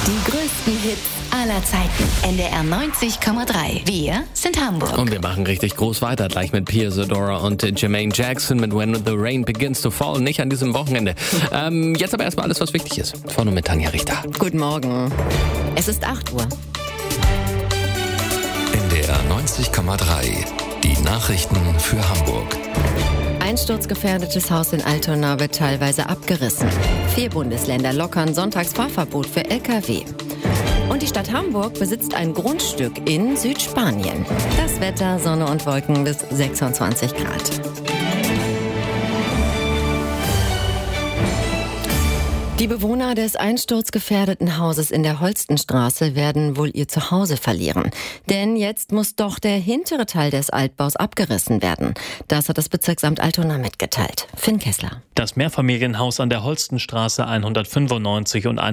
Die größten Hits aller Zeiten. NDR 90,3. Wir sind Hamburg. Und wir machen richtig groß weiter. Gleich mit Pia Zadora und Jermaine Jackson mit When the Rain Begins to Fall. Nicht an diesem Wochenende. Jetzt aber erstmal alles, was wichtig ist. Vorne mit Tanja Richter. Guten Morgen. Es ist 8 Uhr. NDR 90,3. Die Nachrichten für Hamburg. Einsturzgefährdetes Haus in Altona wird teilweise abgerissen. 4 Bundesländer lockern Sonntagsfahrverbot für Lkw. Und die Stadt Hamburg besitzt ein Grundstück in Südspanien. Das Wetter, Sonne und Wolken bis 26 Grad. Die Bewohner des einsturzgefährdeten Hauses in der Holstenstraße werden wohl ihr Zuhause verlieren. Denn jetzt muss doch der hintere Teil des Altbaus abgerissen werden. Das hat das Bezirksamt Altona mitgeteilt. Finn Kessler. Das Mehrfamilienhaus an der Holstenstraße 195 und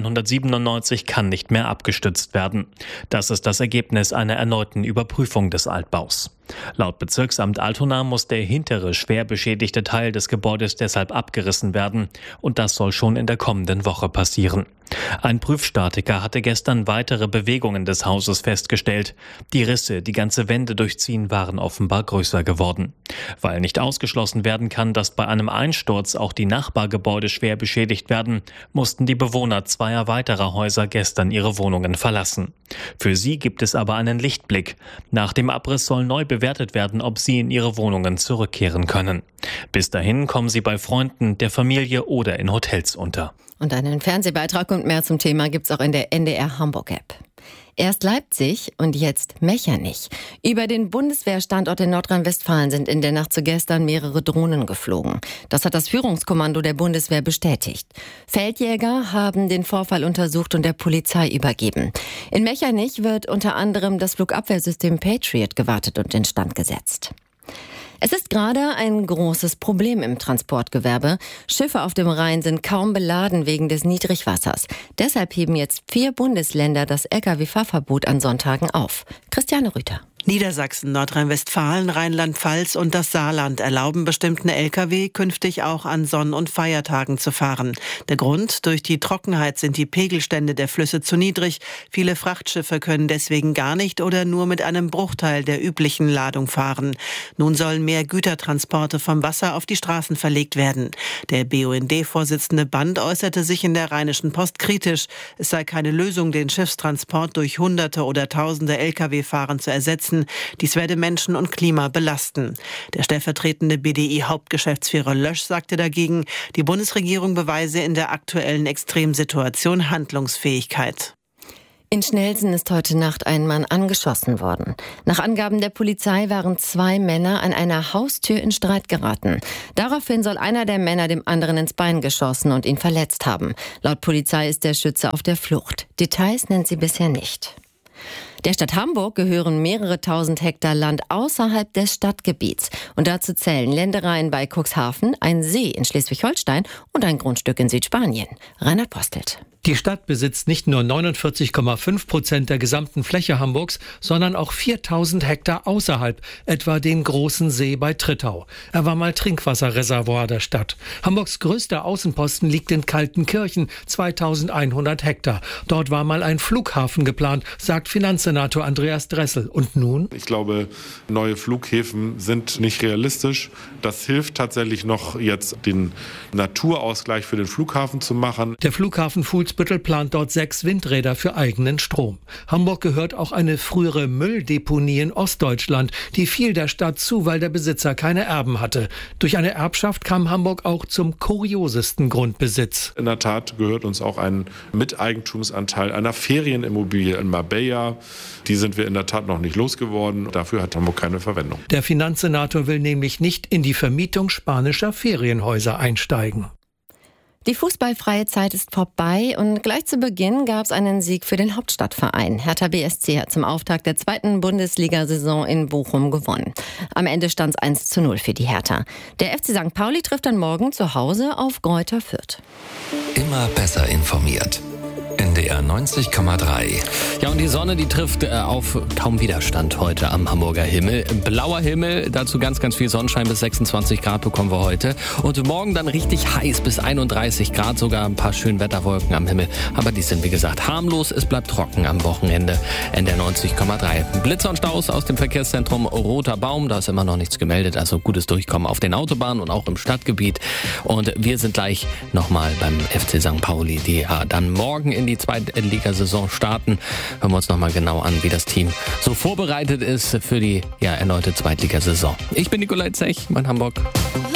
197 kann nicht mehr abgestützt werden. Das ist das Ergebnis einer erneuten Überprüfung des Altbaus. Laut Bezirksamt Altona muss der hintere, schwer beschädigte Teil des Gebäudes deshalb abgerissen werden. Und das soll schon in der kommenden Woche passieren. Ein Prüfstatiker hatte gestern weitere Bewegungen des Hauses festgestellt. Die Risse, die ganze Wände durchziehen, waren offenbar größer geworden. Weil nicht ausgeschlossen werden kann, dass bei einem Einsturz auch die Nachbargebäude schwer beschädigt werden, mussten die Bewohner 2 weiterer Häuser gestern ihre Wohnungen verlassen. Für sie gibt es aber einen Lichtblick. Nach dem Abriss soll neu bewertet werden, ob sie in ihre Wohnungen zurückkehren können. Bis dahin kommen sie bei Freunden, der Familie oder in Hotels unter. Und einen Fernsehbeitrag und mehr zum Thema gibt's auch in der NDR Hamburg-App. Erst Leipzig und jetzt Mechernich. Über den Bundeswehrstandort in Nordrhein-Westfalen sind in der Nacht zu gestern mehrere Drohnen geflogen. Das hat das Führungskommando der Bundeswehr bestätigt. Feldjäger haben den Vorfall untersucht und der Polizei übergeben. In Mechernich wird unter anderem das Flugabwehrsystem Patriot gewartet und instand gesetzt. Es ist gerade ein großes Problem im Transportgewerbe. Schiffe auf dem Rhein sind kaum beladen wegen des Niedrigwassers. Deshalb heben jetzt 4 Bundesländer das Lkw-Fahrverbot an Sonntagen auf. Christiane Rüther. Niedersachsen, Nordrhein-Westfalen, Rheinland-Pfalz und das Saarland erlauben bestimmten Lkw künftig auch an Sonn- und Feiertagen zu fahren. Der Grund: durch die Trockenheit sind die Pegelstände der Flüsse zu niedrig. Viele Frachtschiffe können deswegen gar nicht oder nur mit einem Bruchteil der üblichen Ladung fahren. Nun sollen mehr Gütertransporte vom Wasser auf die Straßen verlegt werden. Der BUND-Vorsitzende Band äußerte sich in der Rheinischen Post kritisch. Es sei keine Lösung, den Schiffstransport durch Hunderte oder Tausende Lkw-Fahren zu ersetzen. Dies werde Menschen und Klima belasten. Der stellvertretende BDI-Hauptgeschäftsführer Lösch sagte dagegen, die Bundesregierung beweise in der aktuellen Extremsituation Handlungsfähigkeit. In Schnelsen ist heute Nacht ein Mann angeschossen worden. Nach Angaben der Polizei waren 2 Männer an einer Haustür in Streit geraten. Daraufhin soll einer der Männer dem anderen ins Bein geschossen und ihn verletzt haben. Laut Polizei ist der Schütze auf der Flucht. Details nennt sie bisher nicht. Der Stadt Hamburg gehören mehrere tausend Hektar Land außerhalb des Stadtgebiets. Und dazu zählen Ländereien bei Cuxhaven, ein See in Schleswig-Holstein und ein Grundstück in Südspanien. Reinhard Postelt. Die Stadt besitzt nicht nur 49,5% der gesamten Fläche Hamburgs, sondern auch 4000 Hektar außerhalb, etwa den großen See bei Trittau. Er war mal Trinkwasserreservoir der Stadt. Hamburgs größter Außenposten liegt in Kaltenkirchen, 2100 Hektar. Dort war mal ein Flughafen geplant, sagt Finanzsenator Andreas Dressel. Und nun? Ich glaube, neue Flughäfen sind nicht realistisch. Das hilft tatsächlich noch, jetzt den Naturausgleich für den Flughafen zu machen. Der Flughafen Fuhlsbüttel plant dort 6 Windräder für eigenen Strom. Hamburg gehört auch eine frühere Mülldeponie in Ostdeutschland. Die fiel der Stadt zu, weil der Besitzer keine Erben hatte. Durch eine Erbschaft kam Hamburg auch zum kuriosesten Grundbesitz. In der Tat gehört uns auch ein Miteigentumsanteil einer Ferienimmobilie in Marbella. Die sind wir in der Tat noch nicht losgeworden. Dafür hat Hamburg keine Verwendung. Der Finanzsenator will nämlich nicht in die Vermietung spanischer Ferienhäuser einsteigen. Die fußballfreie Zeit ist vorbei und gleich zu Beginn gab es einen Sieg für den Hauptstadtverein. Hertha BSC hat zum Auftakt der 2. Bundesliga-Saison in Bochum gewonnen. Am Ende stand es 1:0 für die Hertha. Der FC St. Pauli trifft dann morgen zu Hause auf Greuther Fürth. Immer besser informiert. NDR 90,3. Ja, und die Sonne, die trifft auf kaum Widerstand heute am Hamburger Himmel. Blauer Himmel, dazu ganz, ganz viel Sonnenschein, bis 26 Grad bekommen wir heute. Und morgen dann richtig heiß, bis 31 Grad, sogar ein paar schöne Wetterwolken am Himmel. Aber die sind, wie gesagt, harmlos. Es bleibt trocken am Wochenende. NDR 90,3. Blitzer und Staus aus dem Verkehrszentrum Roter Baum. Da ist immer noch nichts gemeldet, also gutes Durchkommen auf den Autobahnen und auch im Stadtgebiet. Und wir sind gleich nochmal beim FC St. Pauli, die dann morgen in die Zweitligasaison starten. Hören wir uns nochmal genau an, wie das Team so vorbereitet ist für die erneute Zweitligasaison. Ich bin Nikolai Zech, mein Hamburg.